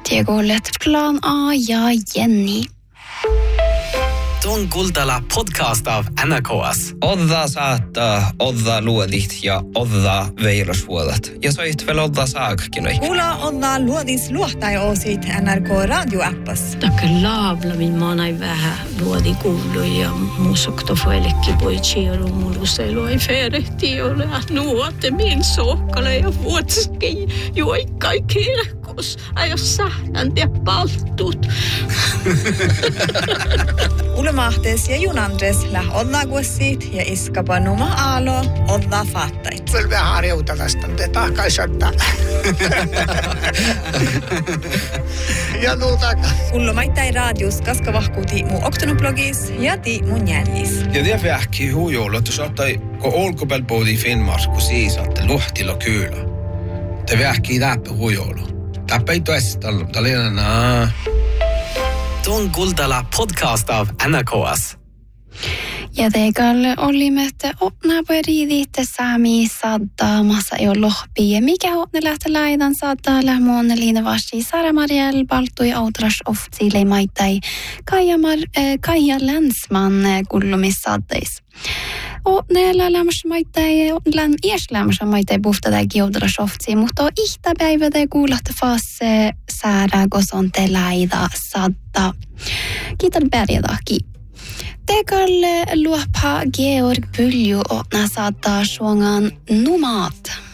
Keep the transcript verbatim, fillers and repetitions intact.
Tiegolet Plan A ja Jenny. Tuon Kultala podcast av N R K S. Odda saattaa, odda luodit ja odda veilosvuodat. Ja soit veel odda saakkinoi. Kuula odda luodis luohtai oosit N R K radioappas. Takke laavlamin maanai vähän luodi kuulu ja musoktofuelekki voi chiiru muluselu ei ferehti ole. Nuote min sokkale ja vuotski juikkai kirkos. Ajo sähtän ja palttut. Ulemahtes ja Junandres läh odlaguessit ja iskapa numa aalo odla faattait. Kyllä vähän harjoitelasta, te tahkaisottaa. Ja nuutaka. Kullomaittai radius kaskavahkuuti mu oktonoblogis ja ti mun jällis. Ja det vähki hujolla, että saattai, kun olkopelpoodi Finnmark, kun siis saatte luhtilla kyllä. Te vähki läppä hujolla. Täppä ei toista, mutta liian Tuon Kultala podcast av N R K S. Ja teikalle olimme, että otnaa voi riiditte saami sadda massa jo lohpi. Ja mikä otne lähtee laidan sadda lähmuonne liine vasti Sara Mariel baltui outras oftsile maittai Kaija, Mar- äh, Kaija Länsman äh, kullumissaddeis. Otneella lämmössä maittai, län iäs lämmössä maittai puhtada giodras oftsi, mutta on ihtä päivätä kuulahta faasse Sara gosonte laida sadda. Kiitos pärjätäkin. Tekalle luoppa Georg Pylju otna saattaa suongan numaat.